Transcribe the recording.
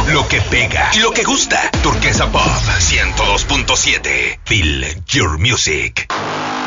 Lo que pega y lo que gusta. Turquesa Pop 102.7. Feel your music.